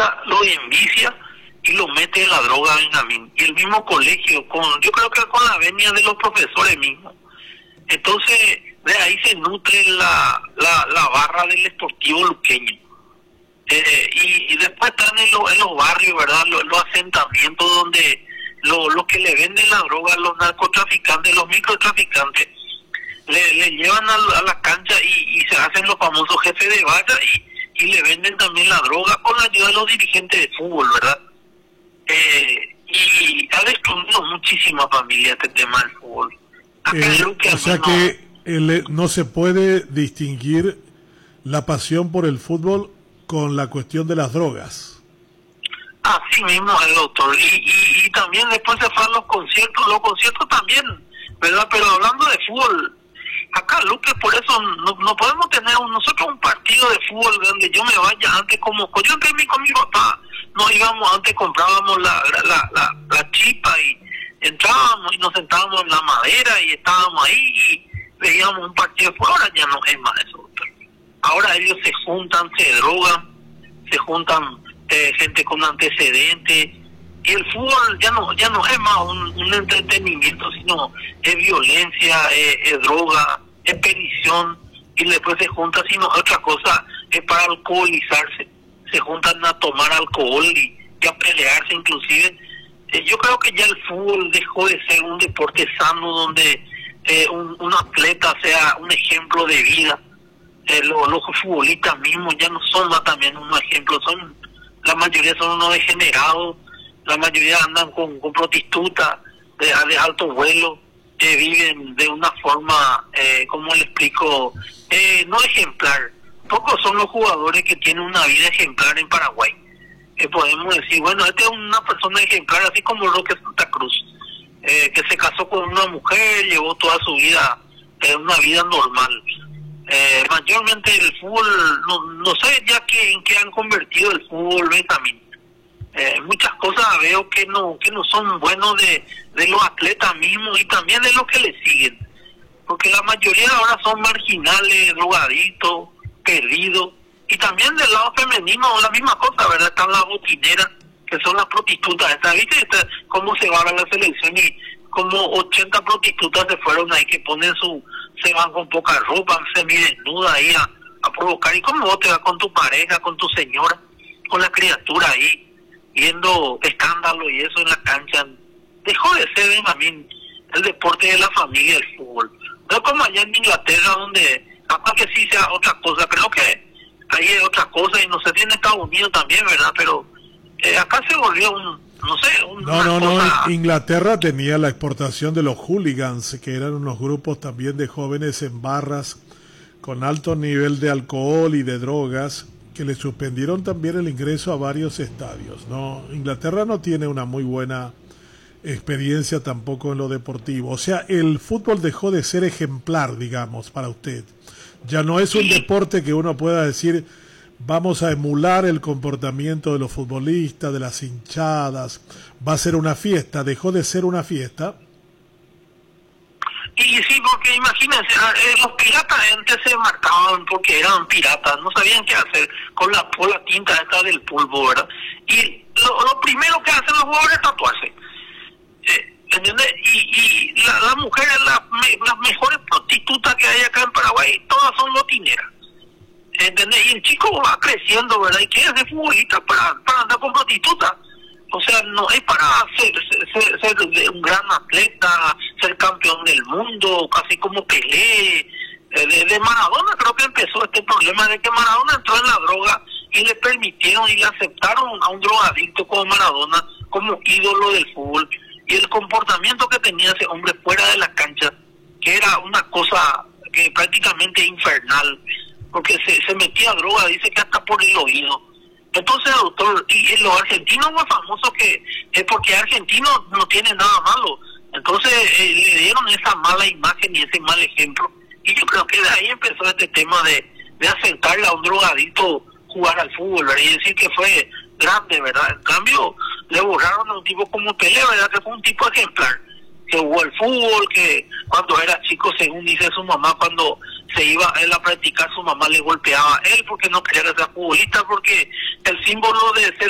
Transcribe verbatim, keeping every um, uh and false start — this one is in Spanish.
gusta, lo envicia y lo mete en la droga, Benjamín. Y el mismo colegio, con yo creo que con la venia de los profesores mismos. Entonces, de ahí se nutre la, la, la barra del Sportivo Luqueño. Eh, y, y después están en, lo, en los barrios, ¿verdad? Los, los asentamientos donde lo, los que le venden la droga, los narcotraficantes, los microtraficantes, le, le llevan a, a la cancha y, y se hacen los famosos jefes de valla y, y le venden también la droga con la ayuda de los dirigentes de fútbol, ¿verdad? Eh, y ha destruido muchísimas familias este tema del fútbol. Acá Eh, que o sea no, que el, no se puede distinguir la pasión por el fútbol con la cuestión de las drogas. Así mismo es, doctor. Y, y, y también después se van los conciertos, los conciertos también, ¿verdad? Pero hablando de fútbol, acá, Luque, por eso no, no podemos tener un, nosotros un partido de fútbol donde yo me vaya antes como... Yo antes con mi papá, nos íbamos, antes comprábamos la, la, la, la chipa y entrábamos y nos sentábamos en la madera y estábamos ahí y veíamos un partido de fútbol. Ahora ya no es más eso, doctor. Ahora ellos se juntan, se drogan, se juntan eh, gente con antecedentes y el fútbol ya no ya no es más un, un entretenimiento, sino es violencia, es, es droga, es perdición y después se junta, sino otra cosa es para alcoholizarse, se juntan a tomar alcohol y, y a pelearse inclusive. Eh, yo creo que ya el fútbol dejó de ser un deporte sano donde eh, un, un atleta sea un ejemplo de vida. Eh, los, los futbolistas mismos ya no son más también unos ejemplos, son la mayoría son unos degenerados, la mayoría andan con, con prostitutas de, de alto vuelo, que viven de una forma, eh, como le explico, eh, no ejemplar. Pocos son los jugadores que tienen una vida ejemplar en Paraguay. Eh, podemos decir, bueno, este es una persona ejemplar, así como Roque Santa Cruz, eh, que se casó con una mujer, llevó toda su vida, eh, una vida normal. Eh, mayormente el fútbol, no, no sé ya que, en qué han convertido el fútbol, Benjamín. Eh, muchas cosas veo que no que no son buenos de, de los atletas mismos y también de los que le siguen. Porque la mayoría ahora son marginales, drogaditos, perdidos. Y también del lado femenino la misma cosa, ¿verdad? Están las botineras, que son las prostitutas. ¿Está, ¿Viste esta, cómo se va a la selección y como ochenta prostitutas se fueron ahí que ponen su... se van con poca ropa, semidesnuda ahí a, a provocar? ¿Y cómo vos te vas con tu pareja, con tu señora, con la criatura ahí, viendo escándalo y eso en la cancha? Dejó de ser, Benjamín, el deporte de la familia, el fútbol. No es como allá en Inglaterra, donde capaz que sí sea otra cosa, creo que ahí es otra cosa, y no sé si en Estados Unidos también, ¿verdad? Pero eh, acá se volvió un... no sé, un, No, no, no, cosa... Inglaterra tenía la exportación de los hooligans, que eran unos grupos también de jóvenes en barras con alto nivel de alcohol y de drogas, que le suspendieron también el ingreso a varios estadios. No, Inglaterra no tiene una muy buena experiencia tampoco en lo deportivo. O sea, el fútbol dejó de ser ejemplar, digamos, para usted. Ya no es un deporte que uno pueda decir... vamos a emular el comportamiento de los futbolistas, de las hinchadas, va a ser una fiesta, dejó de ser una fiesta. Y sí, porque imagínense, eh, los piratas antes se marcaban porque eran piratas, no sabían qué hacer con la, con la tinta esta del polvo, ¿verdad? Y lo, lo primero que hacen los jugadores es tatuarse. Eh, ¿Entiendes? Y, y la, las mujeres, la, me, las mejores prostitutas que hay acá en Paraguay, todas son botineras. ¿Entendés? Y el chico va creciendo, ¿verdad? Y quiere ser futbolista para, para andar con prostitutas. O sea, no es para ser, ser, ser un gran atleta, ser campeón del mundo, casi como Pelé. De, de Maradona creo que empezó este problema de que Maradona entró en la droga y le permitieron y le aceptaron a un drogadicto como Maradona como ídolo del fútbol. Y el comportamiento que tenía ese hombre fuera de la cancha, que era una cosa que prácticamente infernal, porque se, se metía droga, dice que hasta por el oído. Entonces, doctor, y, y los argentinos más famosos que es porque argentinos no tienen nada malo. Entonces eh, le dieron esa mala imagen y ese mal ejemplo. Y yo creo que de ahí empezó este tema de, de aceptarle a un drogadito jugar al fútbol, ¿verdad? Y decir que fue grande, ¿verdad? En cambio, le borraron a un tipo como Pelé, ¿verdad? Que fue un tipo ejemplar, que jugó al fútbol, que cuando era chico, según dice su mamá, cuando se iba él a practicar, su mamá le golpeaba a él porque no quería que sea futbolista, porque el símbolo de ser